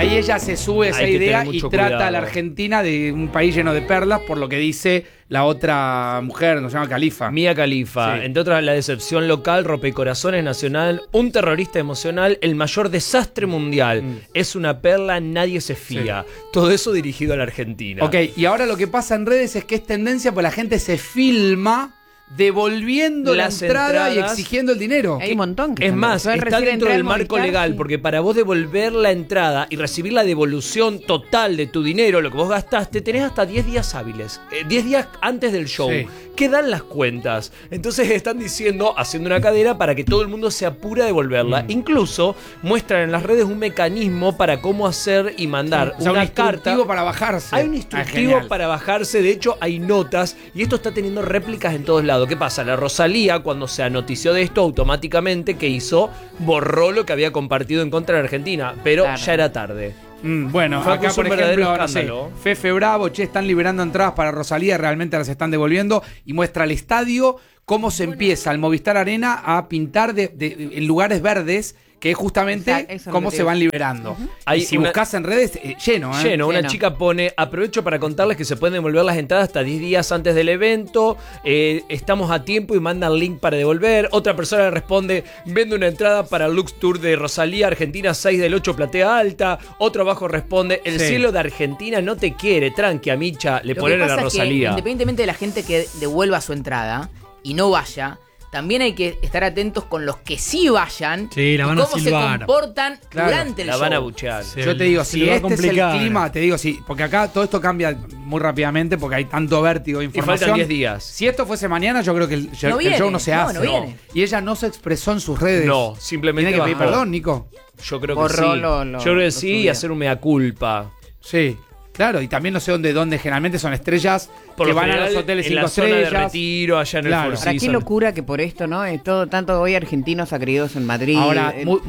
ahí ella se sube a esa idea y trata cuidado a la Argentina de un país lleno de perlas, por lo que dice la otra mujer, nos llama Khalifa. Mia Khalifa, Sí. entre otras la decepción local, rompecorazones nacional, un terrorista emocional, el mayor desastre mundial. Es una perla, nadie se fía. Todo eso dirigido a la Argentina. Ok, y ahora lo que pasa en redes es que es tendencia, pues la gente se filma devolviendo Las la entrada y entradas. exigiendo el dinero. Hay un montón que Es están- más, yo está recién dentro entré del al marco Movistar, legal, sí. porque para vos devolver la entrada y recibir la devolución total de tu dinero, lo que vos gastaste, tenés hasta 10 días hábiles. 10 días antes del show. Sí. ¿Qué dan las cuentas? Entonces están diciendo, haciendo una cadena para que todo el mundo se apure a devolverla. Incluso muestran en las redes un mecanismo para cómo hacer y mandar O sea, un una instructivo carta. para bajarse. Hay un Ah, instructivo genial. para bajarse, de hecho hay notas y esto está teniendo réplicas en todos lados. ¿Qué pasa? La Rosalía, cuando se anotició de esto, automáticamente, ¿qué hizo? Borró lo que había compartido en contra de Argentina, pero Claro. ya era tarde. Bueno, Fue acá un por verdadero ejemplo, no sé, escándalo. Fefe Bravo, están liberando entradas para Rosalía, realmente las están devolviendo y muestra el estadio, cómo se empieza el Movistar Arena a pintar en lugares verdes, que es justamente Exacto, eso es cómo lo que se van digo. liberando. Hay Y si una- buscas en redes, lleno, ¿eh? Lleno, una Lleno. chica pone, aprovecho para contarles que se pueden devolver las entradas hasta 10 días antes del evento, estamos a tiempo y manda el link para devolver. Otra persona le responde, vende una entrada para el Lux Tour de Rosalía, Argentina 6 del 8, platea alta. Otro abajo responde, el Sí. cielo de Argentina no te quiere, tranqui, Amicha, le Lo ponen que a la pasa es que, Rosalía. independientemente de la gente que devuelva su entrada y no vaya, también hay que estar atentos con los que sí vayan Sí, la y van a cómo silbar. se comportan Claro, durante el La show. van a buchear. Sí. Yo te digo, Se si le va a este es el complicar. clima, te digo, sí, porque acá todo esto cambia muy rápidamente porque hay tanto vértigo de Y información. faltan 10 días. Si esto fuese mañana, yo creo que el show viene, no se no, hace. no viene. Y ella no se expresó en sus redes. No, simplemente Tiene que pedir bajó. perdón, Nico. Yo creo que Borró sí. lo Yo creo que lo sí y subido. hacer un mea culpa. Sí, claro, y también no sé dónde generalmente son estrellas Por que lo van a general, los hoteles en 5 la zona de estrellas. retiro, allá en Claro. el Four Ahora, qué Seasons. locura que por esto, ¿no? Todo, tanto hoy argentinos agredidos en Madrid. Ahora,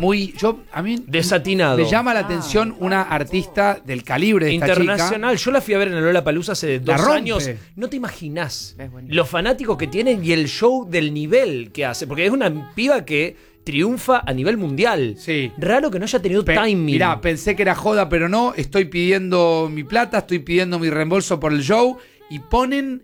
a mí Desatinado. me llama la atención una artista del calibre de esta Internacional. Yo la fui a ver en el Lollapalooza hace La 2 rompe. años. No te imaginás Es buenísimo. los fanáticos que tienen y el show del nivel que hace. Porque es una piba que triunfa a nivel mundial. Sí. Raro que no haya tenido chica. timing. Mirá, pensé que era joda, pero no. Estoy pidiendo mi plata, estoy pidiendo mi reembolso por el show y ponen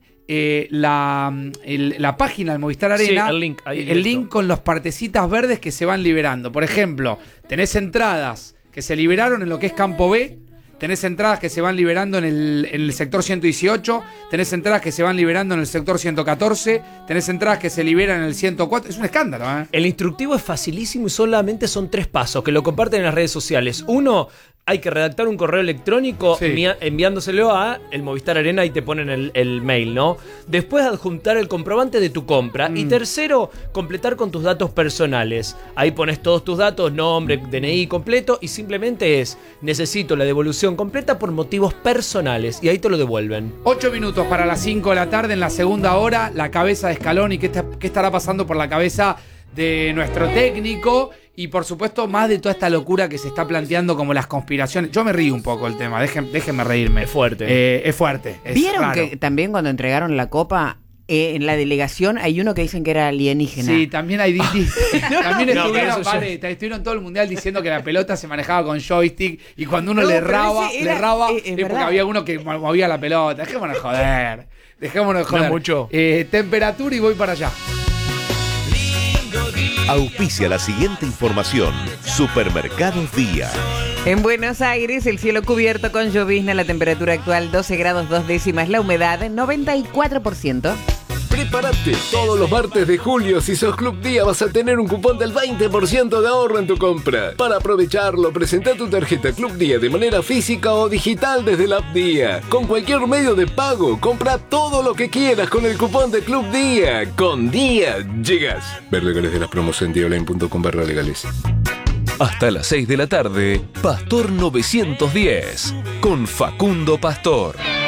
la página del Movistar Sí, Arena, el link, ahí el directo. link con las partecitas verdes que se van liberando. Por ejemplo, tenés entradas que se liberaron en lo que es Campo B, tenés entradas que se van liberando en el sector 118, tenés entradas que se van liberando en el sector 114, tenés entradas que se liberan en el 104. Es un escándalo, ¿eh? El instructivo es facilísimo y solamente son 3 pasos que lo comparten en las redes sociales. Uno, hay que redactar un correo electrónico Sí. enviándoselo a el Movistar Arena y te ponen el mail, ¿no? Después adjuntar el comprobante de tu compra. Y tercero, completar con tus datos personales. Ahí pones todos tus datos, nombre, DNI completo y simplemente es, necesito la devolución completa por motivos personales y ahí te lo devuelven. 8 minutos para las 5 de la tarde en la segunda hora, la cabeza de Scaloni, qué estará pasando por la cabeza de nuestro técnico y por supuesto más de toda esta locura que se está planteando como las conspiraciones. Yo me río un poco el tema, déjenme reírme. Es fuerte. Es fuerte. Es ¿Vieron raro. que también cuando entregaron la copa, en la delegación hay uno que dicen que era alienígena? Sí, también hay también No, pero eso estuvieron todo el mundial diciendo que la pelota se manejaba con joystick y cuando uno No, le pero erraba, ese era- es porque verdad. había uno que movía la pelota. Dejémonos joder. Dejémonos joder. No mucho. Temperatura y voy para allá. Auspicia la siguiente información. Supermercados Día. En Buenos Aires, el cielo cubierto con llovizna, la temperatura actual 12 grados 2 décimas, la humedad 94%. Prepárate, todos los martes de julio, si sos Club Día, vas a tener un cupón del 20% de ahorro en tu compra. Para aprovecharlo, presenta tu tarjeta Club Día de manera física o digital desde la app Día. Con cualquier medio de pago, compra todo lo que quieras con el cupón de Club Día. Con Día llegas. Ver legales de las promos en diaonline.com/legales. Hasta las 6 de la tarde, Pastor 910, con Facundo Pastor.